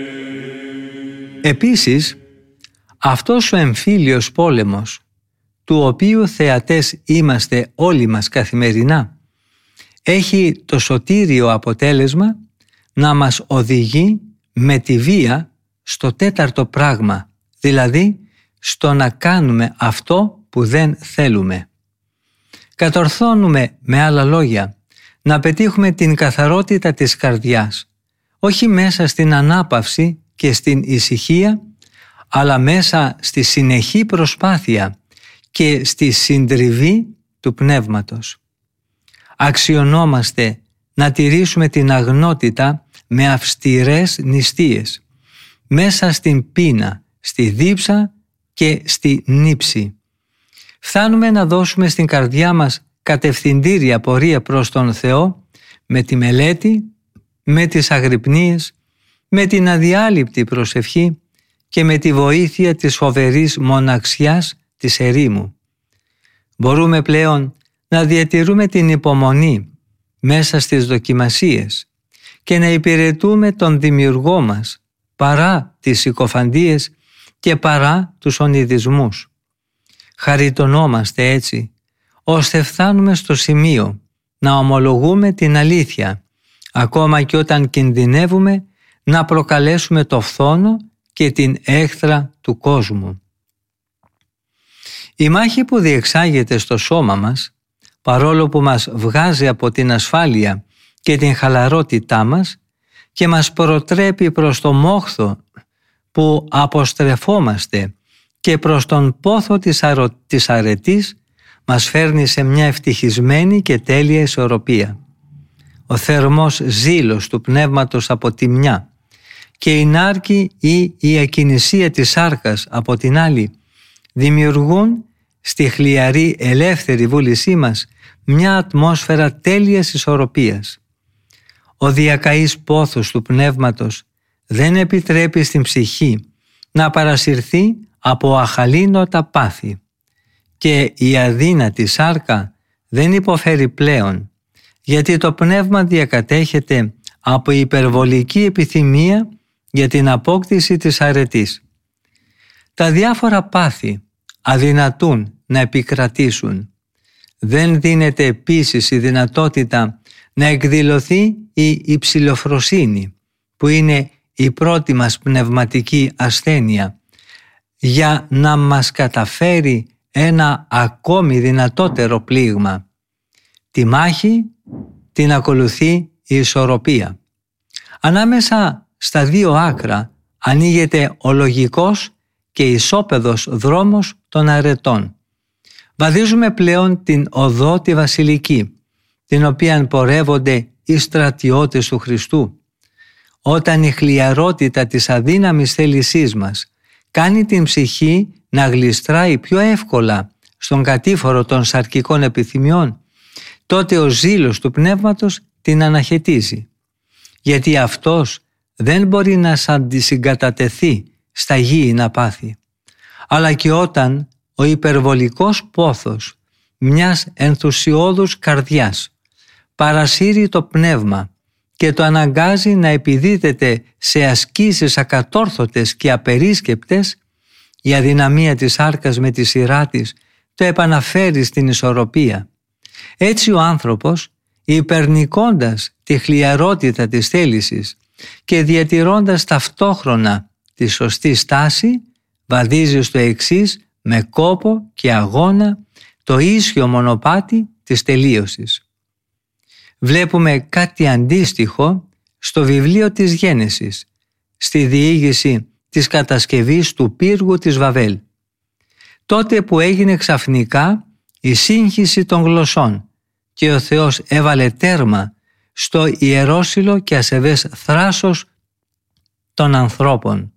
Επίσης, αυτός ο εμφύλιος πόλεμος, του οποίου θεατές είμαστε όλοι μας καθημερινά, έχει το σωτήριο αποτέλεσμα να μας οδηγεί με τη βία στο τέταρτο πράγμα, δηλαδή στο να κάνουμε αυτό που δεν θέλουμε. Κατορθώνουμε, με άλλα λόγια, να πετύχουμε την καθαρότητα της καρδιάς, όχι μέσα στην ανάπαυση και στην ησυχία, αλλά μέσα στη συνεχή προσπάθεια και στη συντριβή του πνεύματος. Αξιωνόμαστε να τηρήσουμε την αγνότητα με αυστηρές νηστείες, μέσα στην πείνα, στη δίψα και στη νύψη. Φτάνουμε να δώσουμε στην καρδιά μας κατευθυντήρια πορεία προς τον Θεό με τη μελέτη, με τις αγρυπνίες, με την αδιάλειπτη προσευχή και με τη βοήθεια της φοβερής μοναξιάς της ερήμου. Μπορούμε πλέον να διατηρούμε την υπομονή μέσα στις δοκιμασίες και να υπηρετούμε τον Δημιουργό μας παρά τις συκοφαντίες και παρά τους ονειδισμούς. Χαριτωνόμαστε έτσι, ώστε φτάνουμε στο σημείο να ομολογούμε την αλήθεια, ακόμα και όταν κινδυνεύουμε να προκαλέσουμε το φθόνο και την έχθρα του κόσμου. Η μάχη που διεξάγεται στο σώμα μας, παρόλο που μας βγάζει από την ασφάλεια και την χαλαρότητά μας και μας προτρέπει προς το μόχθο που αποστρεφόμαστε και προς τον πόθο της αρετής, μας φέρνει σε μια ευτυχισμένη και τέλεια ισορροπία. Ο θερμός ζήλος του πνεύματος από τη μια και η νάρκη ή η ακινησία της σάρκας από την άλλη δημιουργούν στη χλιαρή ελεύθερη βούλησή μας μια ατμόσφαιρα τέλειας ισορροπίας. Ο διακαής πόθος του πνεύματος δεν επιτρέπει στην ψυχή να παρασυρθεί από αχαλήνωτα πάθη και η αδύνατη σάρκα δεν υποφέρει πλέον, γιατί το πνεύμα διακατέχεται από υπερβολική επιθυμία για την απόκτηση της αρετής. Τα διάφορα πάθη αδυνατούν να επικρατήσουν. Δεν δίνεται επίσης η δυνατότητα να εκδηλωθεί η υψηλοφροσύνη, που είναι η πρώτη μας πνευματική ασθένεια, για να μας καταφέρει ένα ακόμη δυνατότερο πλήγμα. Τη μάχη την ακολουθεί η ισορροπία. Ανάμεσα στα δύο άκρα ανοίγεται ο λογικός και ισόπεδος δρόμος των αρετών. Βαδίζουμε πλέον την οδό τη βασιλική, την οποία πορεύονται οι στρατιώτες του Χριστού. Όταν η χλιαρότητα της αδύναμης θέλησής μας κάνει την ψυχή να γλιστράει πιο εύκολα στον κατήφορο των σαρκικών επιθυμιών, τότε ο ζήλος του πνεύματος την αναχαιτίζει, γιατί αυτός δεν μπορεί να συγκατατεθεί στα γήινα πάθη. Αλλά και όταν ο υπερβολικός πόθος μιας ενθουσιώδους καρδιάς παρασύρει το πνεύμα και το αναγκάζει να επιδίδεται σε ασκήσεις ακατόρθωτες και απερίσκεπτες, η αδυναμία της σάρκας με τη σειρά της το επαναφέρει στην ισορροπία. Έτσι ο άνθρωπος, υπερνικώντας τη χλιαρότητα της θέλησης και διατηρώντας ταυτόχρονα τη σωστή στάση, βαδίζει στο εξής με κόπο και αγώνα το ίσιο μονοπάτι της τελείωσης. Βλέπουμε κάτι αντίστοιχο στο βιβλίο της Γένεσης, στη διήγηση της κατασκευής του πύργου της Βαβέλ. Τότε που έγινε ξαφνικά η σύγχυση των γλωσσών και ο Θεός έβαλε τέρμα στο ιερόσυλο και ασεβές θράσος των ανθρώπων.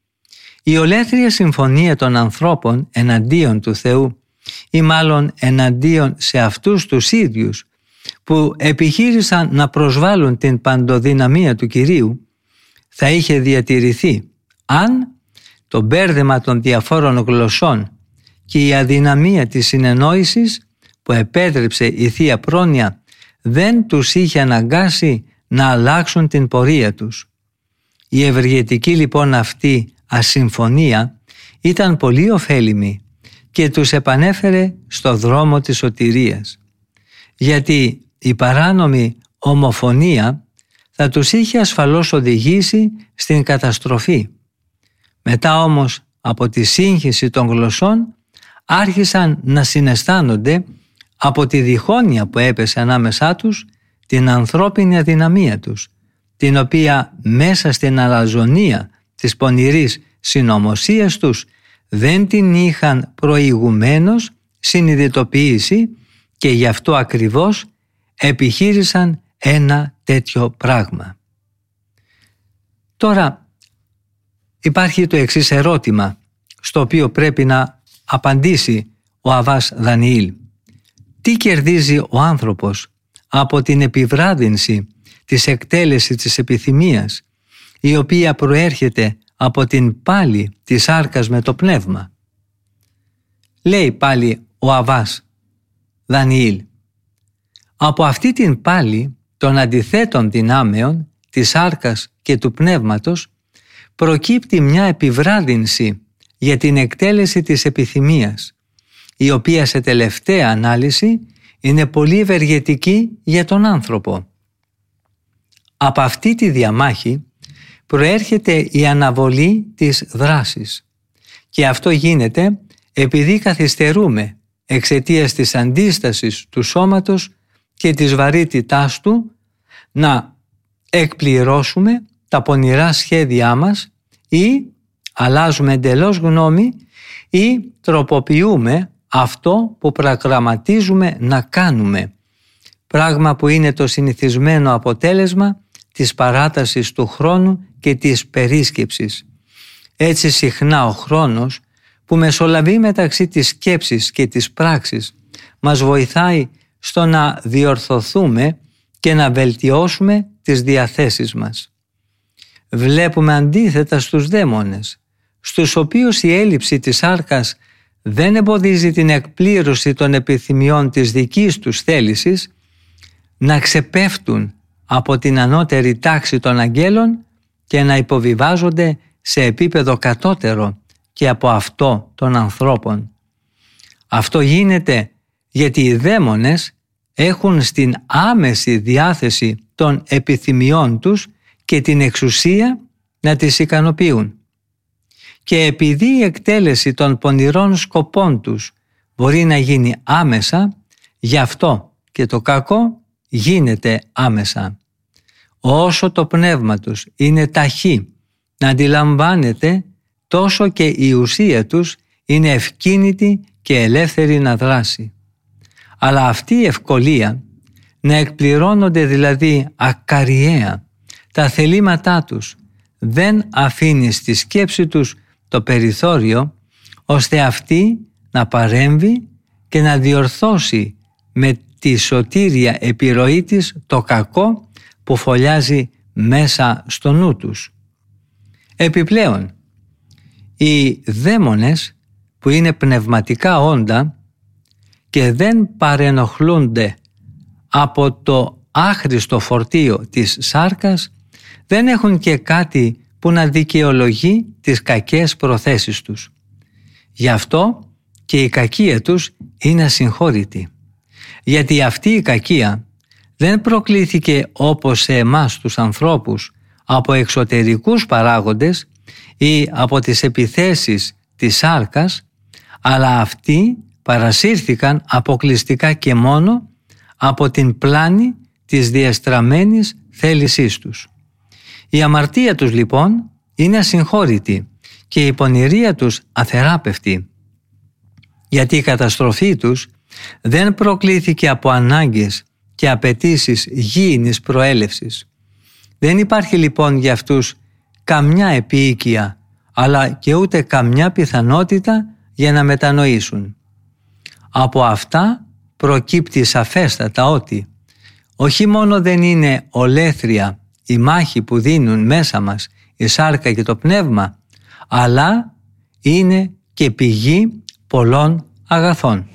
Η ολέθρια συμφωνία των ανθρώπων εναντίον του Θεού, ή μάλλον εναντίον σε αυτούς τους ίδιους που επιχείρησαν να προσβάλλουν την παντοδυναμία του Κυρίου, θα είχε διατηρηθεί αν το μπέρδεμα των διαφόρων γλωσσών και η αδυναμία της συνεννόησης που επέτρεψε η Θεία Πρόνοια δεν τους είχε αναγκάσει να αλλάξουν την πορεία τους. Η ευεργετική λοιπόν αυτή ασυμφωνία ήταν πολύ ωφέλιμη και τους επανέφερε στο δρόμο της σωτηρίας. Γιατί η παράνομη ομοφωνία θα τους είχε ασφαλώς οδηγήσει στην καταστροφή. Μετά όμως από τη σύγχυση των γλωσσών άρχισαν να συναισθάνονται από τη διχόνοια που έπεσε ανάμεσά τους την ανθρώπινη αδυναμία τους, την οποία μέσα στην αλαζονία της πονηρής συνωμοσίας τους δεν την είχαν προηγουμένως συνειδητοποιήσει και γι' αυτό ακριβώς επιχείρησαν ένα τέτοιο πράγμα. Τώρα υπάρχει το εξής ερώτημα στο οποίο πρέπει να απαντήσει ο Αββάς Δανιήλ. Τι κερδίζει ο άνθρωπος από την επιβράδυνση της εκτέλεσης της επιθυμίας, η οποία προέρχεται από την πάλη της σάρκας με το πνεύμα? Λέει πάλι ο Αββάς Δανιήλ: από αυτή την πάλη των αντιθέτων δυνάμεων της σάρκας και του πνεύματος προκύπτει μια επιβράδυνση για την εκτέλεση της επιθυμίας, η οποία σε τελευταία ανάλυση είναι πολύ ευεργετική για τον άνθρωπο. Από αυτή τη διαμάχη προέρχεται η αναβολή της δράσης και αυτό γίνεται επειδή καθυστερούμε εξαιτίας της αντίστασης του σώματος και της βαρύτητάς του να εκπληρώσουμε τα πονηρά σχέδιά μας ή αλλάζουμε εντελώς γνώμη ή τροποποιούμε αυτό που προγραμματίζουμε να κάνουμε, πράγμα που είναι το συνηθισμένο αποτέλεσμα της παράτασης του χρόνου και της περίσκεψης. Έτσι συχνά ο χρόνος που μεσολαβεί μεταξύ της σκέψης και της πράξης μας βοηθάει στο να διορθωθούμε και να βελτιώσουμε τις διαθέσεις μας. Βλέπουμε αντίθετα στους δαίμονες, στους οποίους η έλλειψη της σάρκας δεν εμποδίζει την εκπλήρωση των επιθυμιών της δικής τους θέλησης, να ξεπέφτουν από την ανώτερη τάξη των αγγέλων και να υποβιβάζονται σε επίπεδο κατώτερο και από αυτό των ανθρώπων. Αυτό γίνεται γιατί οι δαίμονες έχουν στην άμεση διάθεση των επιθυμιών τους και την εξουσία να τις ικανοποιούν. Και επειδή η εκτέλεση των πονηρών σκοπών τους μπορεί να γίνει άμεσα, γι' αυτό και το κακό γίνεται άμεσα. Όσο το πνεύμα τους είναι ταχύ να αντιλαμβάνεται, τόσο και η ουσία τους είναι ευκίνητη και ελεύθερη να δράσει. Αλλά αυτή η ευκολία να εκπληρώνονται δηλαδή ακαριέα τα θελήματά τους δεν αφήνει στη σκέψη τους το περιθώριο ώστε αυτή να παρέμβει και να διορθώσει με τη σωτήρια επιρροή της το κακό που φωλιάζει μέσα στο νου τους. Επιπλέον, οι δαίμονες που είναι πνευματικά όντα και δεν παρενοχλούνται από το άχρηστο φορτίο της σάρκας δεν έχουν και κάτι που να δικαιολογεί τις κακές προθέσεις τους. Γι' αυτό και η κακία τους είναι ασυγχώρητη. Γιατί αυτή η κακία δεν προκλήθηκε όπως σε εμάς τους ανθρώπους από εξωτερικούς παράγοντες ή από τις επιθέσεις της σάρκας, αλλά αυτοί παρασύρθηκαν αποκλειστικά και μόνο από την πλάνη της διαστραμμένης θέλησής τους. Η αμαρτία τους λοιπόν είναι ασυγχώρητη και η πονηρία τους αθεράπευτη, γιατί η καταστροφή τους δεν προκλήθηκε από ανάγκες και απαιτήσεις γήινης προέλευσης. Δεν υπάρχει λοιπόν για αυτούς καμιά επίοικια, αλλά και ούτε καμιά πιθανότητα για να μετανοήσουν. Από αυτά προκύπτει σαφέστατα ότι όχι μόνο δεν είναι ολέθρια η μάχη που δίνουν μέσα μας η σάρκα και το πνεύμα, αλλά είναι και πηγή πολλών αγαθών.